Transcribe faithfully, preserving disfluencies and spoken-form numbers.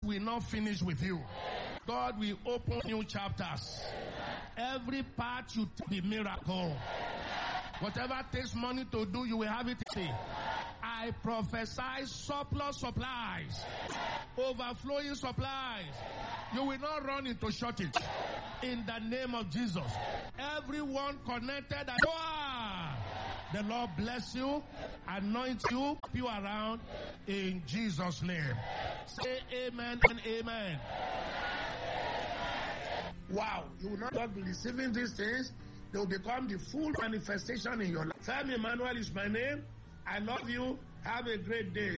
will not finish with you. God will open new chapters. Every part you take the miracle. Whatever takes money to do, you will have it. I prophesy surplus supplies, overflowing supplies. You will not run into shortage. In the name of Jesus. Everyone connected, the Lord bless you, anoint you, keep you around in Jesus' name. Say amen and amen. Wow, you will not be receiving these things. They will become the full manifestation in your life. Femi Emmanuel is my name. I love you. Have a great day.